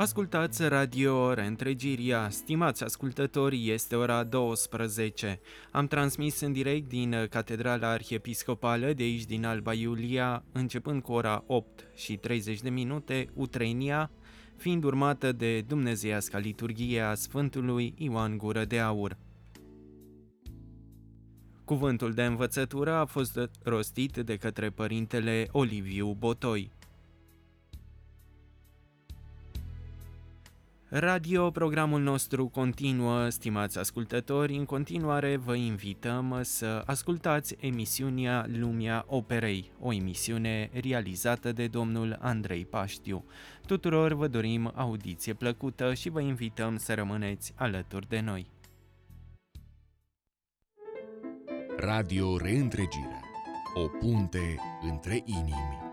Ascultați Radio Reîntregirea. Stimați ascultători, este ora 12. Am transmis în direct din Catedrala Arhiepiscopală de aici din Alba Iulia, începând cu ora 8:30, Utrenia, fiind urmată de dumnezeiasca liturghie a Sfântului Ioan Gură de Aur. Cuvântul de învățătură a fost rostit de către părintele Oliviu Botoi. Programul nostru continuă, stimați ascultători. În continuare vă invităm să ascultați emisiunea Lumea Operei, o emisiune realizată de domnul Andrei Paștiu. Tuturor vă dorim audiție plăcută și vă invităm să rămâneți alături de noi. Radio Reîntregirea, o punte între inimi.